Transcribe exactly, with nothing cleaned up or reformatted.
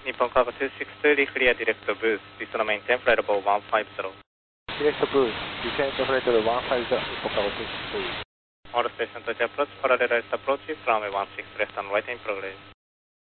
日本カーゴにじゅうろく、リフリアディレクトブース、リストのメインテンフライトボーいちごゼロ。 ディレクトブース、リセントフライトボーいちごゼロ、日本カーゴにじゅうろく。 All station to approach, parallel approach, runway one six left and right in progress.